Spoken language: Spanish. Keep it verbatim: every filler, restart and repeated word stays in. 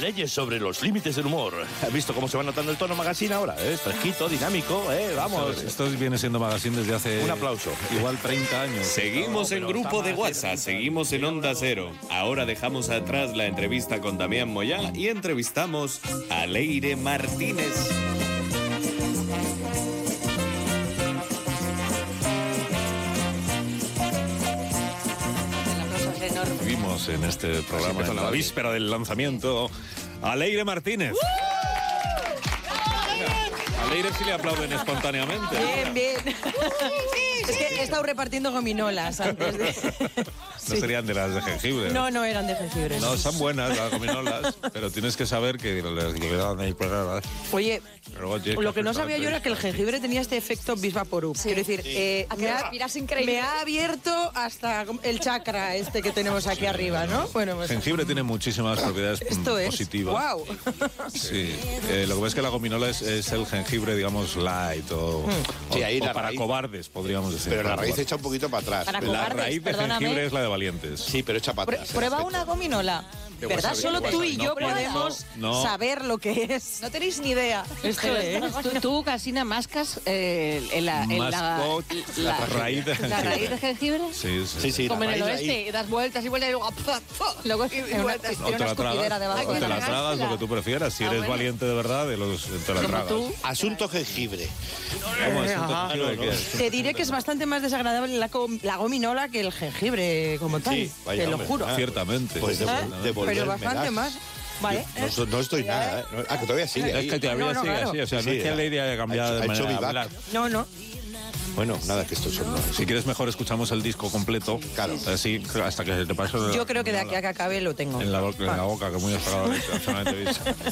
leyes sobre los límites del humor. ¿Has visto cómo se va notando el tono magazine ahora? ¿Eh? Fresquito, dinámico, ¿eh? Vamos. Esto, esto viene siendo magazine desde hace... Un aplauso. Igual treinta años. Seguimos No, en pero grupo está de más WhatsApp, seguimos en Onda Cero. Ahora dejamos atrás la entrevista con Damián Moyá y entrevistamos a Leire Martínez. Vivimos en este programa, en la víspera del lanzamiento, a Leire Martínez. A Leire sí le aplauden espontáneamente. Bien, bien. Es que he estado repartiendo gominolas antes de... No serían de las de jengibre. No, no eran de jengibre. No, son buenas las gominolas, pero tienes que saber que les llegan ahí pegadas. Oye, Luego tienes lo que no sabía yo era que el perfectamente. jengibre tenía este efecto vis vaporub. Quiero decir, eh, A que me, ha, respiras increíble. me ha abierto hasta el chakra este que tenemos aquí arriba, ¿no? Bueno, pues... Jengibre tiene muchísimas propiedades Esto es. positivas. ¡Wow! Sí, eh, lo que pasa es que la gominola es, es el jengibre, digamos, light o, Hmm. o- Sí, ahí o la para raíz- cobardes, podríamos decir. Pero la Para raíz cobardes. echa un poquito para atrás. Para La- La cobardes, raíz de perdóname. jengibre es la de valientes. Sí, pero echa para Prue- atrás. el prueba efecto. una gominola. De ¿Verdad? wasabi, Solo de tú wasabi. y No, yo pero podemos no. saber lo que es. No tenéis ni idea. Esto es. Tú, tú Casina, mascas eh, en la, en la, Masco la, la raíz de la jengibre. raíz de jengibre. Sí, sí. Sí, sí, Como la en el raíz oeste, ahí. das vueltas y vueltas y luego... luego y, y Una- vueltas. O Tiene te una la escupidera tragas, debajo. o te la Hay que tragas, lo que tú prefieras. Si Ah, eres bueno. valiente de verdad, de los, te la Como tragas. tú. Asunto jengibre. ¿Cómo es? Ajá. ¿Jengibre qué es? Te diré que es bastante más desagradable la, com- la gominola que el jengibre como tal. Sí, vaya te lo hombre. juro. Ah, Ciertamente. Pues ¿Eh? devol- devolvérmelas. Pero bastante más. Vale. No, so- no estoy nada, ¿eh? No- Ah, que todavía sigue ahí. Es que todavía No, no, sigue claro. así, o sea, no Sí, es que ha- Leire haya cambiado ha de hecho- ha hecho manera de vivac. hablar. No, no. Bueno, nada, que esto son... Si quieres mejor escuchamos el disco completo. Claro. Así, hasta que te pase Yo creo que de aquí a que acabe lo tengo. en la, boca, en la Vale. boca, que muy desagradable. Absolutamente visto.